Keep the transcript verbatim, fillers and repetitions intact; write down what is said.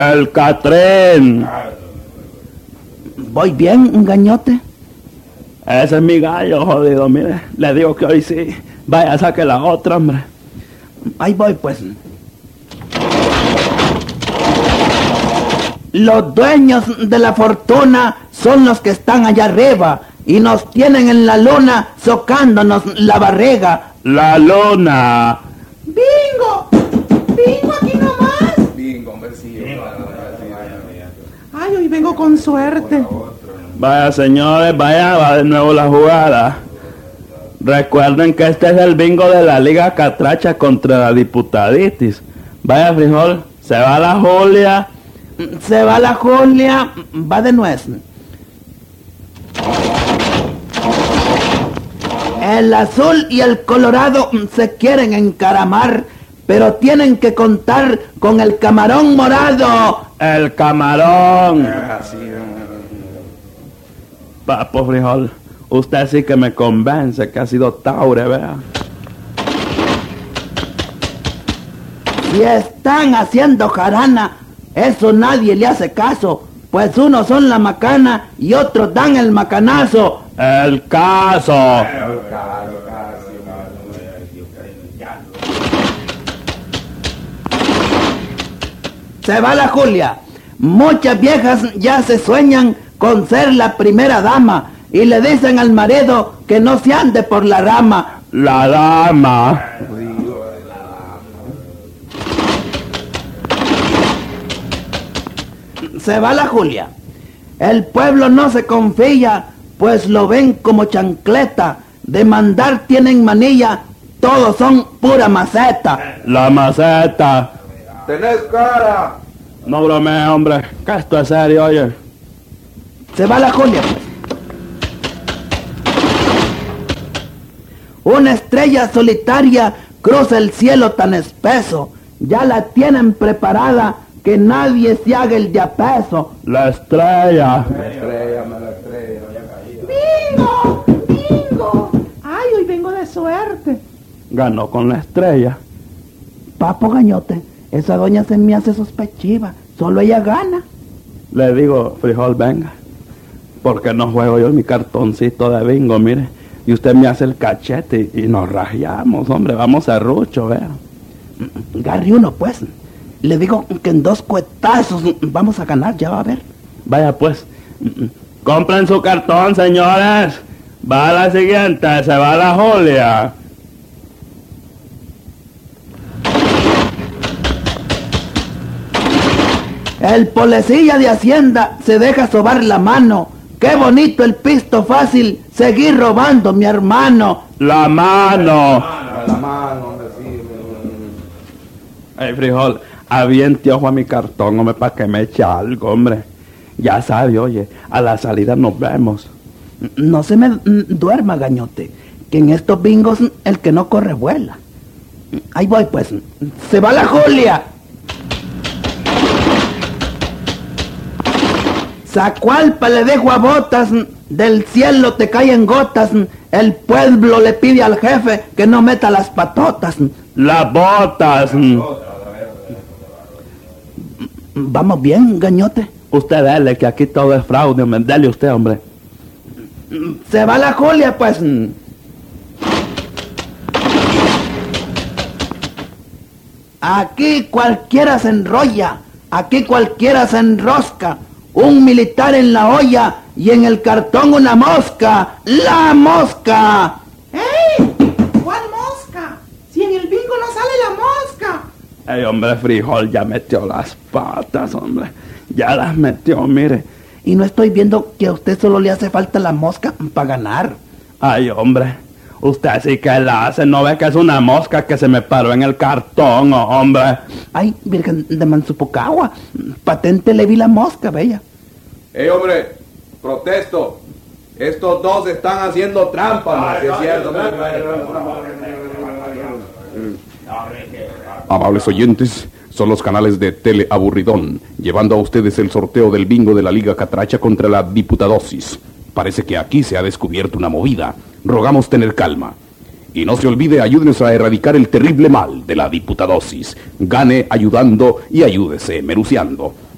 El Catrín. ¿Voy bien, un gañote? Ese es mi gallo, jodido, mire. Le digo que hoy sí. Vaya, saque la otra, hombre. Ahí voy, pues. Los dueños de la fortuna son los que están allá arriba y nos tienen en la luna socándonos la barriga. La luna. ¡Bingo! ¡Bingo aquí nomás! Bingo, hombre, sí. Ay, hoy vengo con suerte. Vaya, señores, vaya, va de nuevo la jugada. Recuerden que este es el bingo de la Liga Catracha contra la Diputaditis. Vaya, frijol, se va la Julia. Se va la Julia, va de nuez. El azul y el colorado se quieren encaramar, pero tienen que contar con el camarón morado. El camarón. Así. Papo frijol, usted sí que me convence que ha sido Taure, vea. Si están haciendo jarana, eso nadie le hace caso, pues unos son la macana y otros dan el macanazo. El caso. Se va la Julia. Muchas viejas ya se sueñan con ser la primera dama y le dicen al marido que no se ande por la rama. La dama. Se va la Julia. El pueblo no se confía, pues lo ven como chancleta. De mandar tienen manilla, todos son pura maceta. La maceta. ¡Tenés cara! No bromee, hombre, que esto es serio, oye. Se va la Julia, pues. Una estrella solitaria cruza el cielo tan espeso. Ya la tienen preparada, que nadie se haga el de a peso. La estrella. Estrella, mala estrella. ¡Bingo! ¡Bingo! Ay, hoy vengo de suerte. Ganó con la estrella. Papo gañote, esa doña se me hace sospechiva. Solo ella gana. Le digo, frijol, venga. Porque no juego yo mi cartoncito de bingo, mire. Y usted me hace el cachete y, y nos rayamos, hombre. Vamos a rucho, vea. Garri uno, pues. Le digo que en dos cuetazos vamos a ganar, ya va a ver. Vaya, pues. Compren su cartón, señores. Va a la siguiente, se va la Julia. El policía de Hacienda se deja sobar la mano. Qué bonito el pisto fácil, seguir robando, mi hermano. La mano. La mano, hombre, sí. Ey, frijol, aviente ojo a mi cartón, hombre, para que me eche algo, hombre. Ya sabe, oye, a la salida nos vemos. No se me mm, duerma, gañote, que en estos bingos el que no corre vuela. Ahí voy, pues. Se va la Julia. Zacualpa le dejo a botas, del cielo te caen gotas, el pueblo le pide al jefe que no meta las patotas. Las botas. Vamos bien, gañote. Usted dele, que aquí todo es fraude, hombre. Dele usted, hombre. Se va la Julia, pues. Aquí cualquiera se enrolla, aquí cualquiera se enrosca. Un militar en la olla y en el cartón una mosca. ¡La mosca! ¡Ey! ¿Cuál mosca? Si en el bingo no sale la mosca. Ey, hombre, frijol, ya metió las patas, hombre. Ya las metió, mire. Y no estoy viendo que a usted solo le hace falta la mosca para ganar. Ay, hombre, usted sí que la hace. ¿No ve que es una mosca que se me paró en el cartón, oh, hombre? Ay, virgen de Mansupocagua, patente le vi la mosca, bella. ¡Ey, hombre! Protesto. Estos dos están haciendo trampa, ¿no? ¿Sí es cierto? Amables oyentes, son los canales de Tele Aburridón, llevando a ustedes el sorteo del bingo de la Liga Catracha contra la Diputadosis. Parece que aquí se ha descubierto una movida. Rogamos tener calma. Y no se olvide, ayúdenos a erradicar el terrible mal de la Diputadosis. Gane ayudando y ayúdese meruciando.